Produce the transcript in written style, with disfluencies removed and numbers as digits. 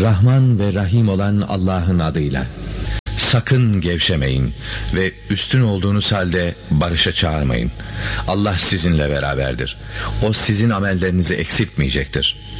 Rahman ve Rahim olan Allah'ın adıyla. Sakın gevşemeyin ve üstün olduğunuz halde barışa çağırmayın. Allah sizinle beraberdir. O sizin amellerinizi eksiltmeyecektir.